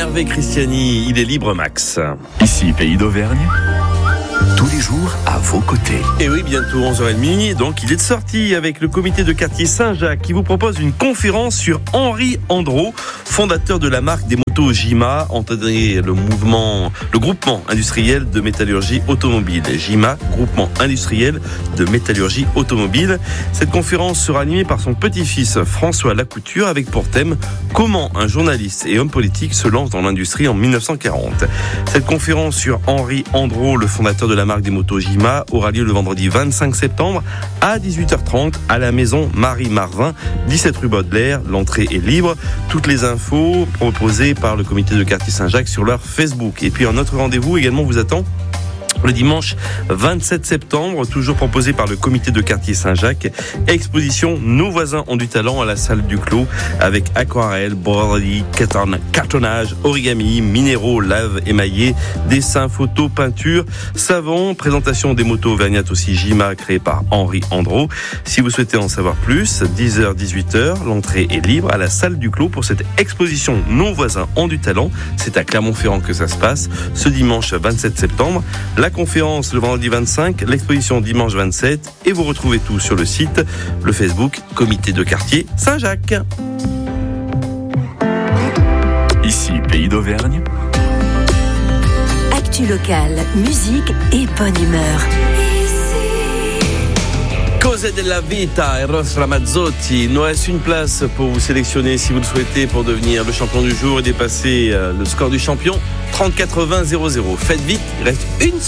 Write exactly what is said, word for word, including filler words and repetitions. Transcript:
Hervé Christiani, il est libre Max. Ici, Pays d'Auvergne. Tous les jours à vos côtés. Et oui, bientôt onze heures trente, donc il est de sortie avec le comité de quartier Saint-Jacques qui vous propose une conférence sur Henri Andro, fondateur de la marque des motos Jima, entendez le mouvement, le groupement industriel de métallurgie automobile. Jima, groupement industriel de métallurgie automobile. Cette conférence sera animée par son petit-fils François Lacouture avec pour thème comment un journaliste et homme politique se lance dans l'industrie en dix-neuf cent quarante. Cette conférence sur Henri Andro, le fondateur de la marque des motos Jima, aura lieu le vendredi vingt-cinq septembre à dix-huit heures trente à la maison Marie Marvin, dix-sept rue Baudelaire. L'entrée est libre. Toutes les infos proposées par le comité de quartier Saint-Jacques sur leur Facebook. Et puis un autre rendez-vous également vous attend le dimanche vingt-sept septembre, toujours proposé par le comité de quartier Saint-Jacques, exposition Nos voisins ont du talent à la salle du Clos avec aquarelle, broderie, cartonnage, origami, minéraux, lave émaillée, dessins, photos, peinture, savon, présentation des motos auvergnates aussi Jima créée par Henri Andro. Si vous souhaitez en savoir plus, dix heures dix-huit heures, l'entrée est libre à la salle du Clos pour cette exposition Nos voisins ont du talent. C'est à Clermont-Ferrand que ça se passe ce dimanche vingt-sept septembre. La conférence le vendredi vingt-cinq, l'exposition dimanche vingt-sept et vous retrouvez tout sur le site, le Facebook Comité de quartier Saint-Jacques. Ici, Pays d'Auvergne. Actu locale, musique et bonne humeur. Cose della vita, Eros Ramazzotti. Il nous reste une place pour vous sélectionner si vous le souhaitez pour devenir le champion du jour et dépasser le score du champion trente-quatre vingt zéro zéro. Faites vite, il reste une seule